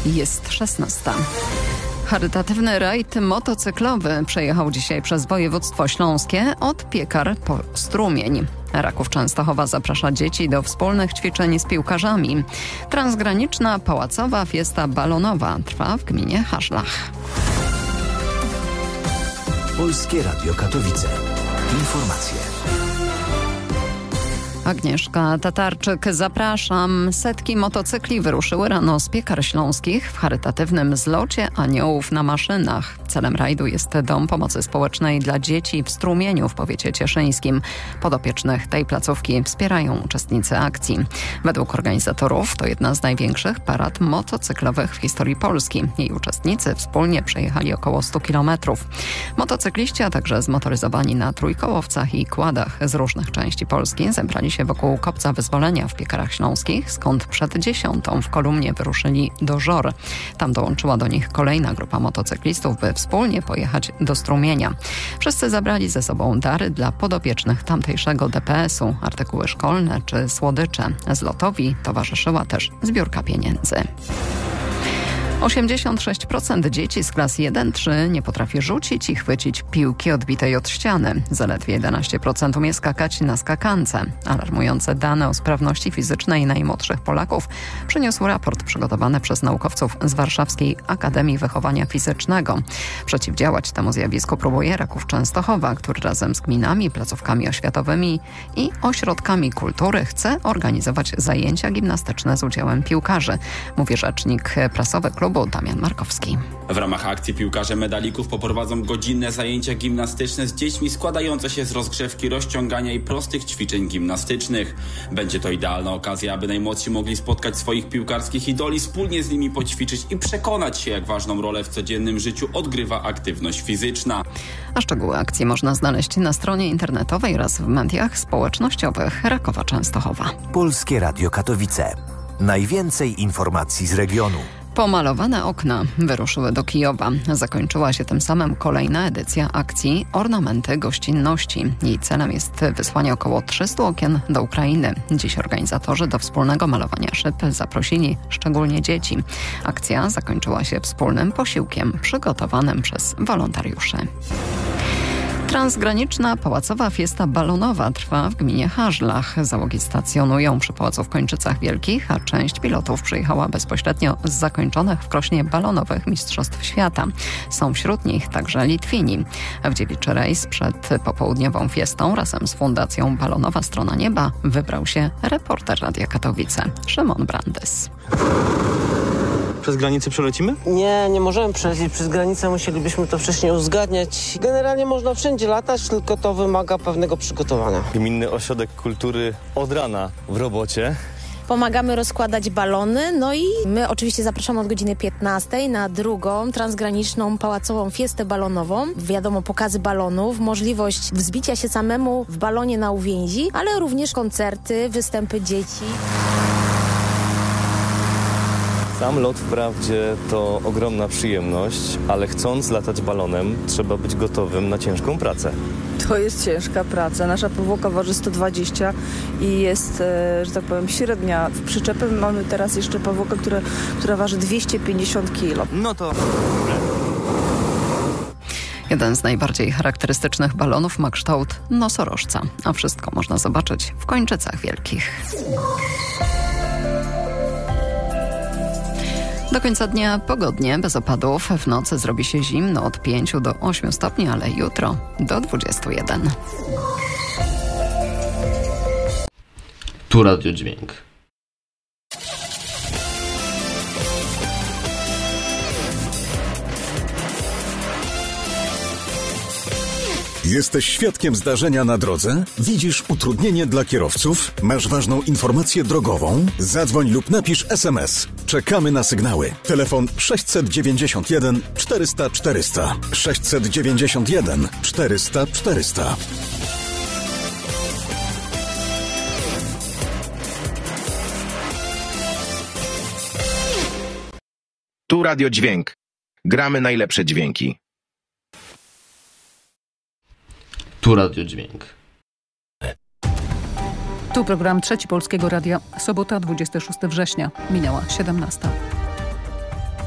Jest 16. Charytatywny rajd motocyklowy przejechał dzisiaj przez województwo śląskie od Piekar po Strumień. Raków Częstochowa zaprasza dzieci do wspólnych ćwiczeń z piłkarzami. Transgraniczna pałacowa fiesta balonowa trwa w gminie Haszlach. Polskie Radio Katowice. Informacje. Agnieszka Tatarczyk, zapraszam. Setki motocykli wyruszyły rano z Piekar Śląskich w charytatywnym zlocie aniołów na maszynach. Celem rajdu jest Dom Pomocy Społecznej dla Dzieci w Strumieniu w powiecie cieszyńskim. Podopiecznych tej placówki wspierają uczestnicy akcji. Według organizatorów to jedna z największych parad motocyklowych w historii Polski. Jej uczestnicy wspólnie przejechali około 100 kilometrów. Motocykliści, a także zmotoryzowani na trójkołowcach i kładach z różnych części Polski zebrali się wokół Kopca Wyzwolenia w Piekarach Śląskich, skąd przed 10 w kolumnie wyruszyli do Żor. Tam dołączyła do nich kolejna grupa motocyklistów, by wspólnie pojechać do Strumienia. Wszyscy zabrali ze sobą dary dla podopiecznych tamtejszego DPS-u, artykuły szkolne czy słodycze. Zlotowi towarzyszyła też zbiórka pieniędzy. 86% dzieci z klas 1-3 nie potrafi rzucić i chwycić piłki odbitej od ściany. Zaledwie 11% umie skakać na skakance. Alarmujące dane o sprawności fizycznej najmłodszych Polaków przyniósł raport przygotowany przez naukowców z Warszawskiej Akademii Wychowania Fizycznego. Przeciwdziałać temu zjawisku próbuje Raków Częstochowa, który razem z gminami, placówkami oświatowymi i ośrodkami kultury chce organizować zajęcia gimnastyczne z udziałem piłkarzy, mówi rzecznik prasowy klubu Damian Markowski. W ramach akcji piłkarze medalików poprowadzą godzinne zajęcia gimnastyczne z dziećmi składające się z rozgrzewki, rozciągania i prostych ćwiczeń gimnastycznych. Będzie to idealna okazja, aby najmłodsi mogli spotkać swoich piłkarskich idoli, wspólnie z nimi poćwiczyć i przekonać się, jak ważną rolę w codziennym życiu odgrywa aktywność fizyczna. A szczegóły akcji można znaleźć na stronie internetowej oraz w mediach społecznościowych Rakowa Częstochowa. Polskie Radio Katowice. Najwięcej informacji z regionu. Pomalowane okna wyruszyły do Kijowa. Zakończyła się tym samym kolejna edycja akcji Ornamenty Gościnności. Jej celem jest wysłanie około 300 okien do Ukrainy. Dziś organizatorzy do wspólnego malowania szyb zaprosili szczególnie dzieci. Akcja zakończyła się wspólnym posiłkiem przygotowanym przez wolontariuszy. Transgraniczna pałacowa fiesta balonowa trwa w gminie Haszlach. Załogi stacjonują przy pałacu w Kończycach Wielkich, a część pilotów przyjechała bezpośrednio z zakończonych w Krośnie balonowych Mistrzostw Świata. Są wśród nich także Litwini. W dziewiczy rejs przed popołudniową fiestą razem z Fundacją Balonowa Strona Nieba wybrał się reporter Radia Katowice Szymon Brandys. Przez granicę przelecimy? Nie możemy przelecieć przez granicę, musielibyśmy to wcześniej uzgadniać. Generalnie można wszędzie latać, tylko to wymaga pewnego przygotowania. Gminny Ośrodek Kultury od rana w robocie. Pomagamy rozkładać balony, no i my oczywiście zapraszamy od godziny 15 na drugą transgraniczną pałacową fiestę balonową. Wiadomo, pokazy balonów, możliwość wzbicia się samemu w balonie na uwięzi, ale również koncerty, występy dzieci. Sam lot wprawdzie to ogromna przyjemność, ale chcąc latać balonem, trzeba być gotowym na ciężką pracę. To jest ciężka praca. Nasza powłoka waży 120 i jest, że tak powiem, średnia. W przyczepie mamy teraz jeszcze powłokę, która waży 250 kg. No to... Jeden z najbardziej charakterystycznych balonów ma kształt nosorożca, a wszystko można zobaczyć w Kończycach Wielkich. Do końca dnia pogodnie, bez opadów. W nocy zrobi się zimno od 5 do 8 stopni, ale jutro do 21. Tu Radio Dźwięk. Jesteś świadkiem zdarzenia na drodze? Widzisz utrudnienie dla kierowców? Masz ważną informację drogową? Zadzwoń lub napisz SMS. Czekamy na sygnały. Telefon 691 400 400. 691 400 400. Tu Radio Dźwięk. Gramy najlepsze dźwięki. Tu Radio Dźwięk. Tu program Trzeci Polskiego Radia. Sobota, 26 września. Minęła 17.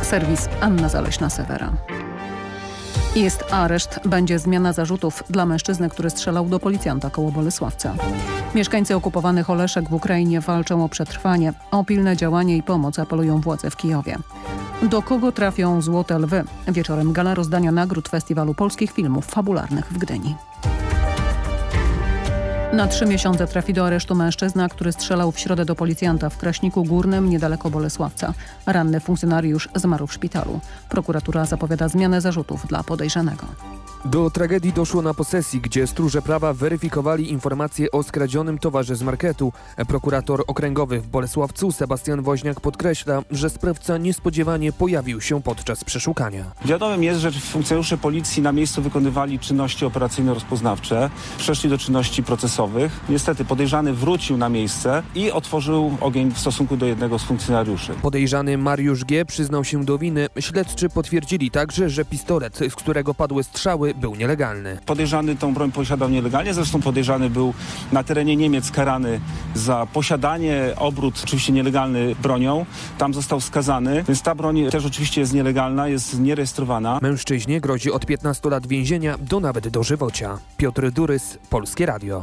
Serwis Anna Zaleśna-Sewera. Jest areszt, będzie zmiana zarzutów dla mężczyzny, który strzelał do policjanta koło Bolesławca. Mieszkańcy okupowanych Oleszek w Ukrainie walczą o przetrwanie. O pilne działanie i pomoc apelują władze w Kijowie. Do kogo trafią Złote Lwy? Wieczorem gala rozdania nagród Festiwalu Polskich Filmów Fabularnych w Gdyni. Na 3 miesiące trafi do aresztu mężczyzna, który strzelał w środę do policjanta w Kraśniku Górnym niedaleko Bolesławca. Ranny funkcjonariusz zmarł w szpitalu. Prokuratura zapowiada zmianę zarzutów dla podejrzanego. Do tragedii doszło na posesji, gdzie stróże prawa weryfikowali informacje o skradzionym towarze z marketu. Prokurator okręgowy w Bolesławcu Sebastian Woźniak podkreśla, że sprawca niespodziewanie pojawił się podczas przeszukania. Wiadomym jest, że funkcjonariusze policji na miejscu wykonywali czynności operacyjno-rozpoznawcze, przeszli do czynności procesowych. Niestety podejrzany wrócił na miejsce i otworzył ogień w stosunku do jednego z funkcjonariuszy. Podejrzany Mariusz G. przyznał się do winy. Śledczy potwierdzili także, że pistolet, z którego padły strzały, był nielegalny. Podejrzany tą broń posiadał nielegalnie, zresztą podejrzany był na terenie Niemiec karany za posiadanie, obrót oczywiście nielegalny bronią. Tam został skazany, więc ta broń też oczywiście jest nielegalna, jest nierejestrowana. Mężczyźnie grozi od 15 lat więzienia do nawet dożywocia. Piotr Durys, Polskie Radio.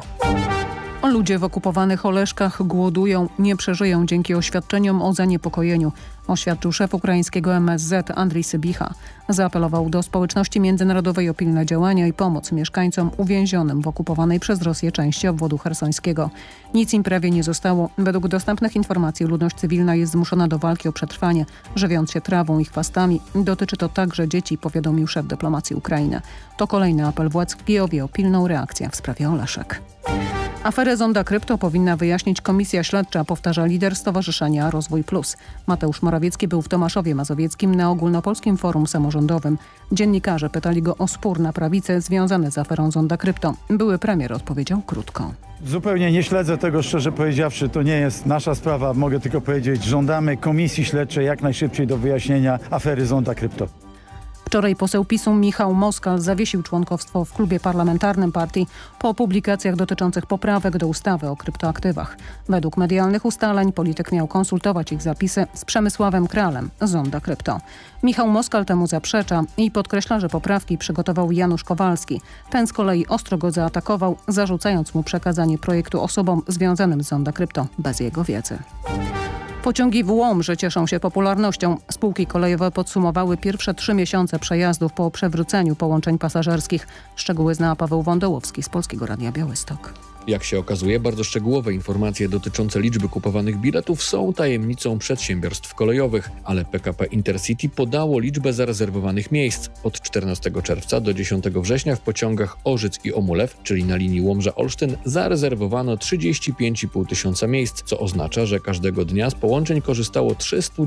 Ludzie w okupowanych Oleszkach głodują, nie przeżyją dzięki oświadczeniom o zaniepokojeniu, oświadczył szef ukraińskiego MSZ Andrii Sybicha. Zaapelował do społeczności międzynarodowej o pilne działania i pomoc mieszkańcom uwięzionym w okupowanej przez Rosję części obwodu chersońskiego. Nic im prawie nie zostało. Według dostępnych informacji ludność cywilna jest zmuszona do walki o przetrwanie, żywiąc się trawą i chwastami. Dotyczy to także dzieci, powiadomił szef dyplomacji Ukrainy. To kolejny apel władz w Kijowie o pilną reakcję w sprawie Oleszek. Aferę Zonda Krypto powinna wyjaśnić komisja śledcza, powtarza lider Stowarzyszenia Rozwój Plus. Mateusz Morawiecki był w Tomaszowie Mazowieckim na ogólnopolskim forum samorządowym. Dziennikarze pytali go o spór na prawicy związany z aferą Zonda Krypto. Były premier odpowiedział krótko. Zupełnie nie śledzę tego, szczerze powiedziawszy. To nie jest nasza sprawa. Mogę tylko powiedzieć, żądamy komisji śledczej jak najszybciej do wyjaśnienia afery Zonda Krypto. Wczoraj poseł PiS-u Michał Moskal zawiesił członkostwo w klubie parlamentarnym partii po publikacjach dotyczących poprawek do ustawy o kryptoaktywach. Według medialnych ustaleń polityk miał konsultować ich zapisy z Przemysławem Kralem z Zonda Krypto. Michał Moskal temu zaprzecza i podkreśla, że poprawki przygotował Janusz Kowalski. Ten z kolei ostro go zaatakował, zarzucając mu przekazanie projektu osobom związanym z Zonda Krypto bez jego wiedzy. Pociągi w Łomży cieszą się popularnością. Spółki kolejowe podsumowały pierwsze 3 miesiące przejazdów po przewróceniu połączeń pasażerskich. Szczegóły zna Paweł Wądołowski z Polskiego Radia Białystok. Jak się okazuje, bardzo szczegółowe informacje dotyczące liczby kupowanych biletów są tajemnicą przedsiębiorstw kolejowych, ale PKP Intercity podało liczbę zarezerwowanych miejsc. Od 14 czerwca do 10 września w pociągach Orzyc i Omulew, czyli na linii Łomża-Olsztyn, zarezerwowano 35,5 tysiąca miejsc, co oznacza, że każdego dnia z połączeń korzystało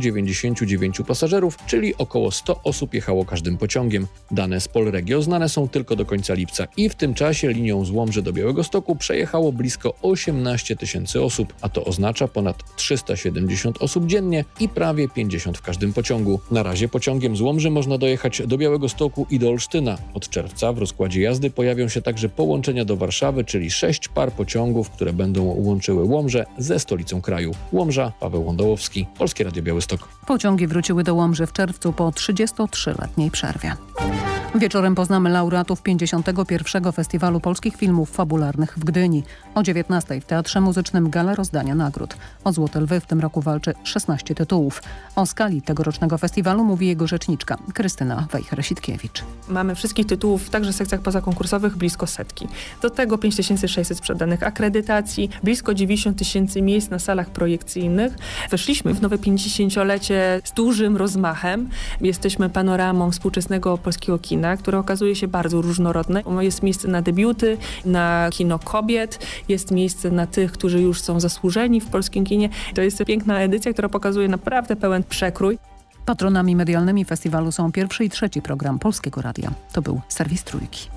399 pasażerów, czyli około 100 osób jechało każdym pociągiem. Dane z Polregio znane są tylko do końca lipca i w tym czasie linią z Łomży do Białegostoku przejechało blisko 18 tysięcy osób, a to oznacza ponad 370 osób dziennie i prawie 50 w każdym pociągu. Na razie pociągiem z Łomży można dojechać do Białegostoku i do Olsztyna. Od czerwca w rozkładzie jazdy pojawią się także połączenia do Warszawy, czyli 6 par pociągów, które będą łączyły Łomżę ze stolicą kraju. Łomża, Paweł Wądołowski, Polskie Radio Białystok. Pociągi wróciły do Łomży w czerwcu po 33-letniej przerwie. Wieczorem poznamy laureatów 51. Festiwalu Polskich Filmów Fabularnych w Gdyni. O 19:00 w Teatrze Muzycznym gala rozdania nagród. O Złote Lwy w tym roku walczy 16 tytułów. O skali tegorocznego festiwalu mówi jego rzeczniczka Krystyna Wejher-Sitkiewicz. Mamy wszystkich tytułów, także w sekcjach pozakonkursowych, blisko 100. Do tego 5600 sprzedanych akredytacji, blisko 90 000 miejsc na salach projekcyjnych. Weszliśmy w nowe 50-lecie z dużym rozmachem. Jesteśmy panoramą współczesnego polskiego kina, które okazuje się bardzo różnorodne. Jest miejsce na debiuty, na kino kobiet, jest miejsce na tych, którzy już są zasłużeni w polskim kinie. To jest piękna edycja, która pokazuje naprawdę pełen przekrój. Patronami medialnymi festiwalu są 1. i 3. program Polskiego Radia. To był serwis Trójki.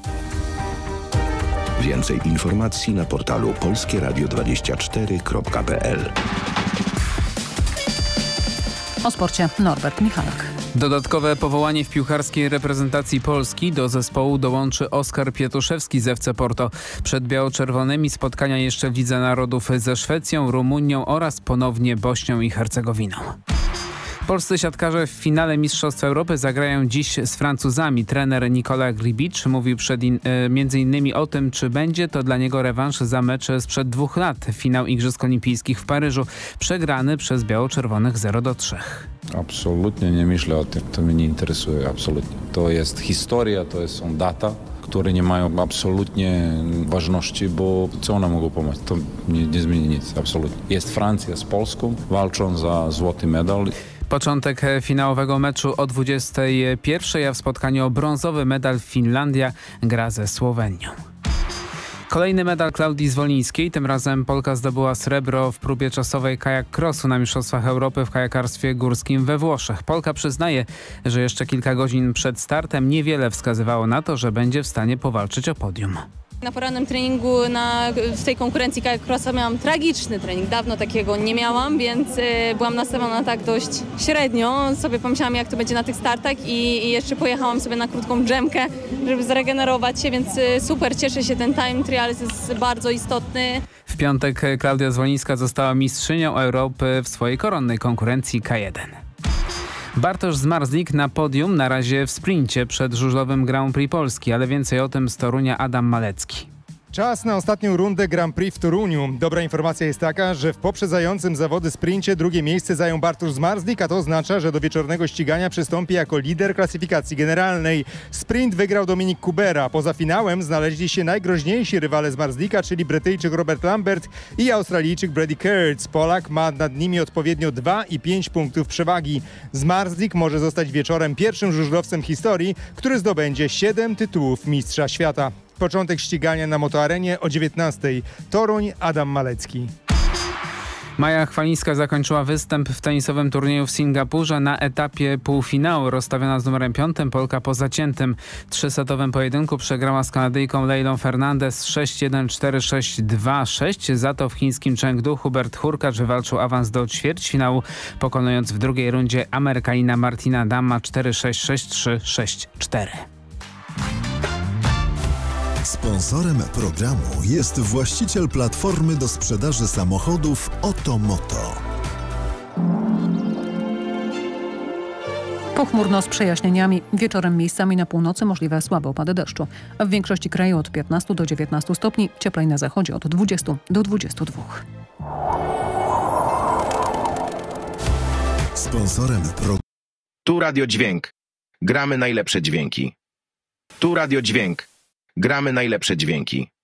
Więcej informacji na portalu polskieradio24.pl. O sporcie Norbert Michalak. Dodatkowe powołanie w piłkarskiej reprezentacji Polski do zespołu dołączy Oskar Pietuszewski z FC Porto. Przed biało-czerwonymi spotkania jeszcze w Lidze Narodów ze Szwecją, Rumunią oraz ponownie Bośnią i Hercegowiną. Polscy siatkarze w finale Mistrzostw Europy zagrają dziś z Francuzami. Trener Nikola Gribicz mówił między innymi o tym, czy będzie to dla niego rewanż za mecz sprzed 2 lat. Finał Igrzysk Olimpijskich w Paryżu, przegrany przez biało-czerwonych 0-3. Absolutnie nie myślę o tym, to mnie nie interesuje absolutnie. To jest historia, to jest data, które nie mają absolutnie ważności, bo co one mogą pomóc? To nie zmieni nic, absolutnie. Jest Francja z Polską, walczą za złoty medal. Początek finałowego meczu o 21:00, a w spotkaniu o brązowy medal Finlandia gra ze Słowenią. Kolejny medal Klaudii Zwolińskiej. Tym razem Polka zdobyła srebro w próbie czasowej kajak crossu na Mistrzostwach Europy w kajakarstwie górskim we Włoszech. Polka przyznaje, że jeszcze kilka godzin przed startem niewiele wskazywało na to, że będzie w stanie powalczyć o podium. Na porannym treningu w tej konkurencji kajak crossa miałam tragiczny trening. Dawno takiego nie miałam, więc byłam nastawiona tak dość średnio. Sobie pomyślałam, jak to będzie na tych startach i jeszcze pojechałam sobie na krótką dżemkę, żeby zregenerować się, więc super, cieszę się. Ten time trial jest bardzo istotny. W piątek Klaudia Zwolińska została mistrzynią Europy w swojej koronnej konkurencji K1. Bartosz Zmarzlik na podium, na razie w sprincie przed żużlowym Grand Prix Polski, ale więcej o tym z Torunia Adam Malecki. Czas na ostatnią rundę Grand Prix w Toruniu. Dobra informacja jest taka, że w poprzedzającym zawody sprincie drugie miejsce zajął Bartosz Zmarzlik, a to oznacza, że do wieczornego ścigania przystąpi jako lider klasyfikacji generalnej. Sprint wygrał Dominik Kubera. Poza finałem znaleźli się najgroźniejsi rywale Zmarzlika, czyli Brytyjczyk Robert Lambert i Australijczyk Brady Kurtz. Polak ma nad nimi odpowiednio 2 i 5 punktów przewagi. Zmarzlik może zostać wieczorem pierwszym żużlowcem historii, który zdobędzie 7 tytułów mistrza świata. Początek ścigania na Motoarenie o 19:00. Toruń, Adam Malecki. Maja Chwalińska zakończyła występ w tenisowym turnieju w Singapurze na etapie półfinału. Rozstawiona z numerem 5, Polka po zaciętym 3-setowym pojedynku przegrała z Kanadyjką Leilą Fernandez 6-1, 4-6, 2-6. Za to w chińskim Chengdu Hubert Hurkacz wywalczył awans do ćwierćfinału, pokonując w drugiej rundzie Amerykanina Martina Damma 4-6, 6-3, 6-4. Sponsorem programu jest właściciel platformy do sprzedaży samochodów Otomoto. Pochmurno z przejaśnieniami. Wieczorem miejscami na północy możliwe słabe opady deszczu. W większości kraju od 15 do 19 stopni, cieplej na zachodzie od 20 do 22. Sponsorem programu. Tu Radio Dźwięk. Gramy najlepsze dźwięki. Tu Radio Dźwięk. Gramy najlepsze dźwięki.